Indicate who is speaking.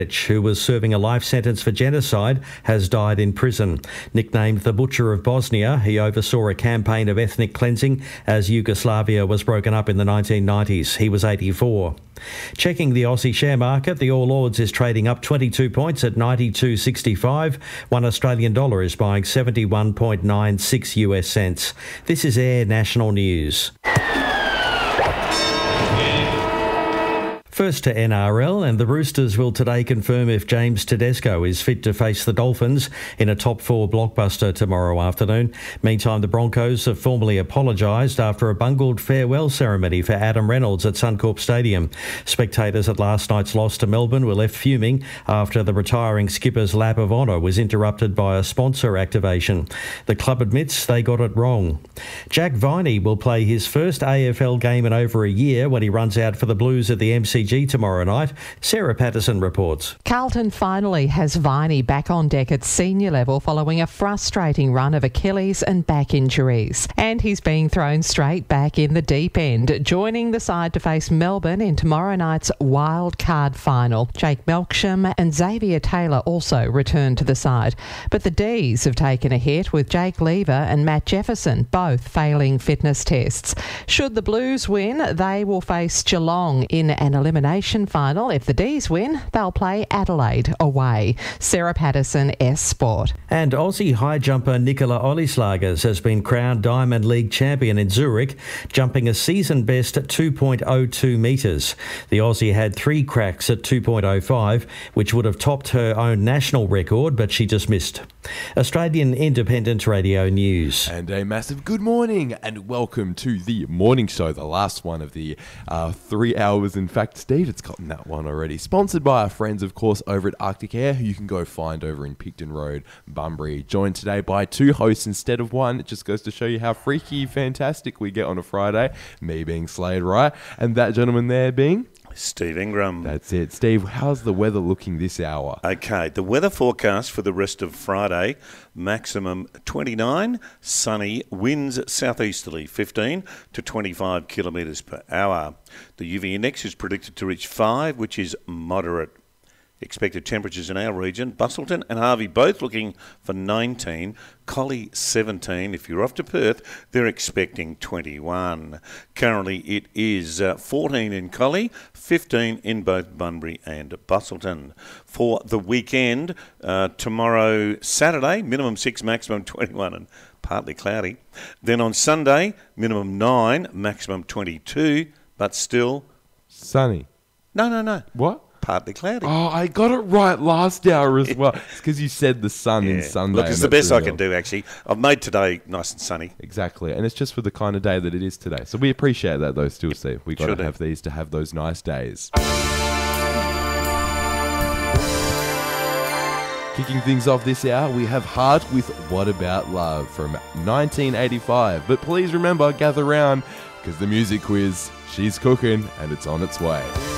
Speaker 1: who was serving a life sentence for genocide, has died in prison. Nicknamed the Butcher of Bosnia, he oversaw a campaign of ethnic cleansing as Yugoslavia was broken up in the 1990s. He was 84. Checking the Aussie share market, the All Ords is trading up 22 points at 92.65. $1 Australian dollar is buying 71.96 US cents. This is Air National News. First to NRL, and the Roosters will today confirm if James Tedesco is fit to face the Dolphins in a top four blockbuster tomorrow afternoon. Meantime, the Broncos have formally apologised after a bungled farewell ceremony for Adam Reynolds at Suncorp Stadium. Spectators at last night's loss to Melbourne were left fuming after the retiring skipper's lap of honour was interrupted by a sponsor activation. The club admits they got it wrong. Jack Viney will play his first AFL game in over a year when he runs out for the Blues at the MCG tomorrow night. Sarah Patterson reports.
Speaker 2: Carlton finally has Viney back on deck at senior level following a frustrating run of Achilles and back injuries. And he's being thrown straight back in the deep end, joining the side to face Melbourne in tomorrow night's wild card final. Jake Melksham and Xavier Taylor also return to the side. But the D's have taken a hit, with Jake Lever and Matt Jefferson both failing fitness tests. Should the Blues win, they will face Geelong in an elimination final. If the D's win, they'll play Adelaide away. Sarah Patterson, S Sport.
Speaker 1: And Aussie high jumper Nicola Ollislagers has been crowned Diamond League champion in Zurich, jumping a season best at 2.02 metres. The Aussie had 3 cracks at 2.05, which would have topped her own national record, but she just missed. Australian Independent Radio News.
Speaker 3: And a massive good morning and welcome to the morning show, the last one of the 3 hours. In fact, Steve, it's gotten that one already. Sponsored by our friends, of course, over at Arctic Air, who you can go find over in Picton Road, Bunbury. Joined today by 2 hosts instead of 1. It just goes to show you how freaky fantastic we get on a Friday. Me being Slade Wright, and that gentleman there being
Speaker 4: Steve Ingram.
Speaker 3: That's it. Steve, how's the weather looking this hour?
Speaker 4: Okay, the weather forecast for the rest of Friday, maximum 29, sunny, winds southeasterly 15 to 25 kilometres per hour. The UV index is predicted to reach 5, which is moderate. Expected temperatures in our region, Busselton and Harvey both looking for 19, Collie 17. If you're off to Perth, they're expecting 21. Currently it is 14 in Collie, 15 in both Bunbury and Busselton. For the weekend, tomorrow Saturday, minimum 6, maximum 21 and partly cloudy. Then on Sunday, minimum 9, maximum 22, but still
Speaker 3: sunny.
Speaker 4: No.
Speaker 3: What?
Speaker 4: Partly cloudy.
Speaker 3: Oh, I got it right last hour as well. It's because you said the sun in Sunday.
Speaker 4: Look, it's the best I can do, actually. I've made today nice and sunny.
Speaker 3: Exactly. And it's just for the kind of day that it is today. So we appreciate that, though, still, Steve. We've got to have these to have those nice days. Kicking things off this hour, we have Heart with What About Love from 1985. But please remember, gather round, because the music quiz, she's cooking and it's on its way.